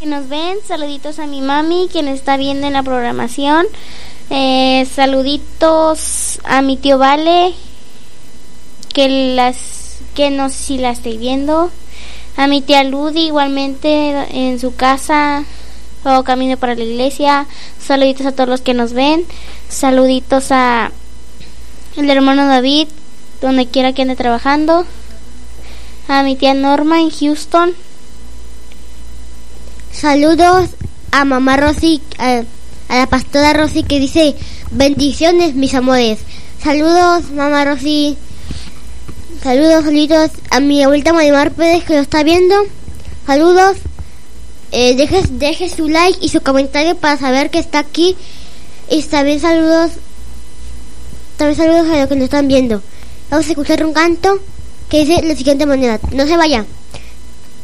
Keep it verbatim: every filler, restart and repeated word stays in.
que nos ven, saluditos a mi mami que nos está viendo en la programación, eh, saluditos a mi tío Vale que las que no sé si la estoy viendo, a mi tía Ludi igualmente en su casa o camino para la iglesia, saluditos a todos los que nos ven, saluditos a el hermano David donde quiera que ande trabajando, a mi tía Norma en Houston. Saludos a mamá Rosy, a, a la pastora Rosy que dice bendiciones mis amores. Saludos mamá Rosy. Saludos, saludos a mi abuelita Marimar Pérez que lo está viendo. Saludos. Eh, deje, deje su like y su comentario para saber que está aquí. Y también saludos. También saludos a los que nos están viendo. Vamos a escuchar un canto que dice de la siguiente manera. No se vaya.